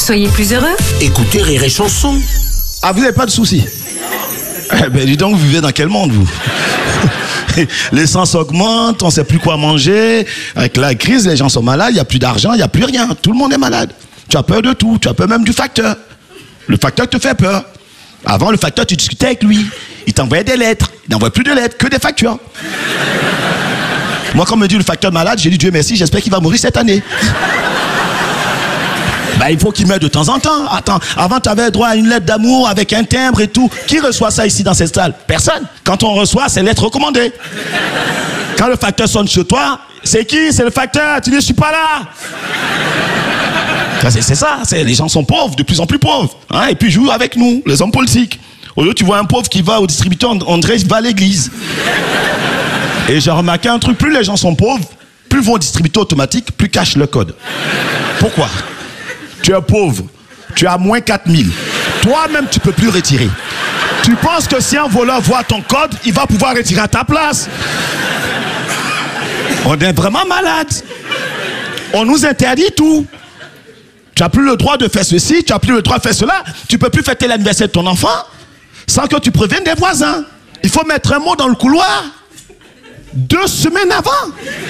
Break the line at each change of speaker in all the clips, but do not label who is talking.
soyez plus heureux.
Écoutez Rire et Chanson.
Ah, vous n'avez pas de soucis? Eh ben, dis donc, vous vivez dans quel monde, vous? L'essence augmente, on ne sait plus quoi manger. Avec la crise, les gens sont malades, il n'y a plus d'argent, il n'y a plus rien. Tout le monde est malade. Tu as peur de tout, tu as peur même du facteur. Le facteur te fait peur. Avant, le facteur, tu discutais avec lui. Il t'envoyait des lettres. Il n'envoie plus de lettres, que des factures. Moi, quand on me dit le facteur malade, j'ai dit Dieu merci, j'espère qu'il va mourir cette année. Bah, il faut qu'il meure de temps en temps. Attends, avant, tu avais droit à une lettre d'amour avec un timbre et tout. Qui reçoit ça ici dans cette salle? Personne. Quand on reçoit, c'est lettre recommandée. Quand le facteur sonne chez toi, c'est qui? C'est le facteur. Tu dis, je suis pas là. C'est ça. Les gens sont pauvres, de plus en plus pauvres. Hein, et puis jouent avec nous, les hommes politiques. Au lieu, tu vois un pauvre qui va au distributeur, on dirait qu'il va à l'église. Et j'ai remarqué un truc, plus les gens sont pauvres, plus vont au distributeur automatique, plus cachent le code. Pourquoi? Tu es pauvre, tu as moins 4000. Toi-même, tu ne peux plus retirer. Tu penses que si un voleur voit ton code, il va pouvoir retirer à ta place? On est vraiment malade. On nous interdit tout. Tu n'as plus le droit de faire ceci, tu n'as plus le droit de faire cela. Tu ne peux plus fêter l'anniversaire de ton enfant sans que tu préviennes des voisins. Il faut mettre un mot dans le couloir 2 semaines avant.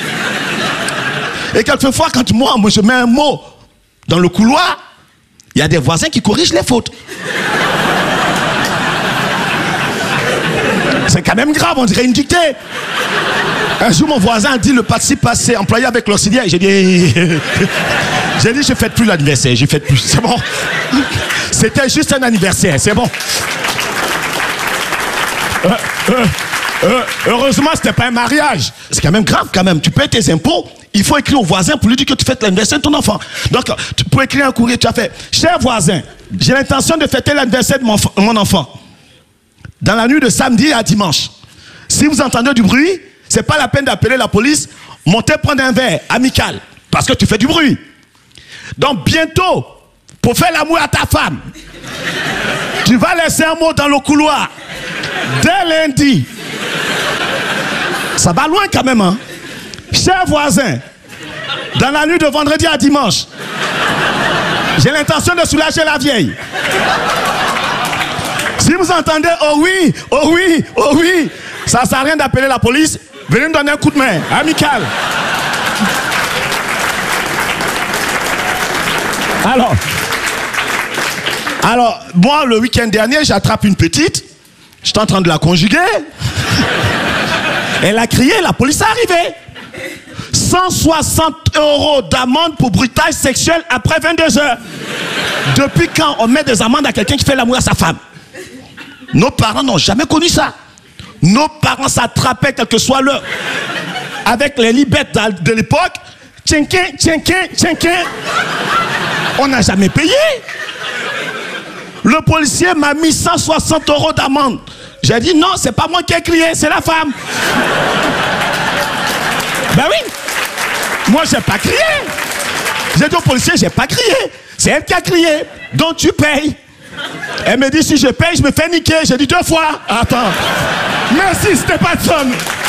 Et quelquefois, quand moi je mets un mot dans le couloir, il y a des voisins qui corrigent les fautes. C'est quand même grave, on dirait une dictée. Un jour, mon voisin a dit le participe passé employé avec l'auxiliaire. J'ai dit, je ne fête plus l'anniversaire, je fête plus. C'est bon. C'était juste un anniversaire, c'est bon. Heureusement, c'était pas un mariage. C'est quand même grave, quand même. Tu payes tes impôts, il faut écrire au voisin pour lui dire que tu fêtes l'anniversaire de ton enfant. Donc, tu peux écrire un courrier, tu as fait « Cher voisin, j'ai l'intention de fêter l'anniversaire de mon enfant dans la nuit de samedi à dimanche. Si vous entendez du bruit, c'est pas la peine d'appeler la police, montez prendre un verre amical, parce que tu fais du bruit. Donc, bientôt, pour faire l'amour à ta femme, tu vas laisser un mot dans le couloir. Dès lundi. Ça va loin quand même, hein. Cher voisin, dans la nuit de vendredi à dimanche, j'ai l'intention de soulager la vieille. Si vous entendez « Oh oui, oh oui, oh oui », ça ne sert à rien d'appeler la police. Venez me donner un coup de main, amical. Alors, moi, le week-end dernier, j'attrape une petite. J'étais en train de la conjuguer. Elle a crié, la police est arrivée. 160 € d'amende pour bruitage sexuel après 22 heures. Depuis quand on met des amendes à quelqu'un qui fait l'amour à sa femme? Nos parents n'ont jamais connu ça. Nos parents s'attrapaient, quel que soit l'heure. Avec les libettes de l'époque. Tchenkin, tchenkin, tchenkin. On n'a jamais payé. Le policier m'a mis 160 € d'amende. J'ai dit non, c'est pas moi qui ai crié, c'est la femme. Ben oui. Moi, j'ai pas crié. J'ai dit au policier, j'ai pas crié. C'est elle qui a crié. Donc tu payes. Elle me dit, si je paye, je me fais niquer. J'ai dit 2 fois. Attends. Merci, Stephenson.